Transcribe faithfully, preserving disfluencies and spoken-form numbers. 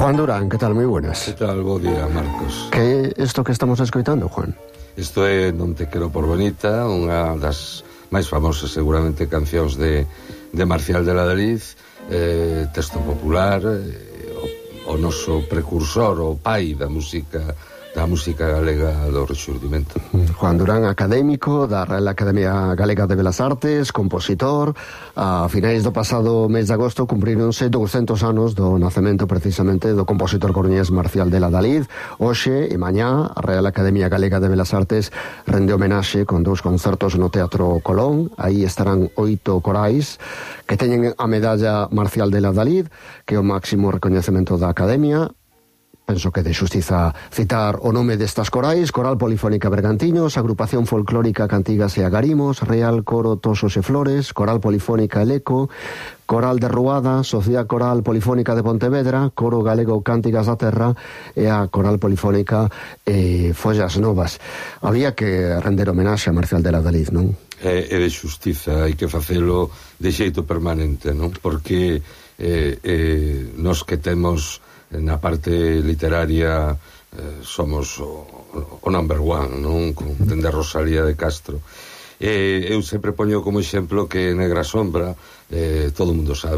Juan Durán, que tal? Moi buenas. Que tal? Bo día, Marcos. Que é isto que estamos escoitando, Juan? Isto é Non te quero por bonita, unha das máis famosas seguramente cancións de, de Marcial de la Daliz, eh, texto popular, eh, o, o noso precursor, o pai da música da música galega do Rexurdimento. Juan Durán, académico da Real Academia Galega de Belas Artes, compositor. A finais do pasado mes de agosto cumpríronse douscentos anos do nacemento precisamente do compositor coruñés Marcial de la Daliz. Hoxe e mañá a Real Academia Galega de Belas Artes rende homenaxe con dous concertos no Teatro Colón. Aí estarán oito corais que teñen a medalla Marcial de la Daliz, que é o máximo recoñecemento da Academia. Penso que de xustiza citar o nome destas corais: Coral Polifónica Bergantiños, Agrupación Folclórica Cantigas e Agarimos, Real Coro Tosos e Flores, Coral Polifónica Eleco, Coral de Ruada, Sociedade Coral Polifónica de Pontevedra, Coro Galego Cántigas da Terra e a Coral Polifónica eh, Follas Novas. Había que render homenaxe a Marcial de la Daliz, non? É, é de xustiza, hai que facelo de xeito permanente, non? Porque eh, eh, nos que temos na parte literaria eh, somos o, o number one, non? Con dende a Rosalía de Castro. Eh, eu sempre poño como exemplo que Negra Sombra, eh, todo o mundo sabe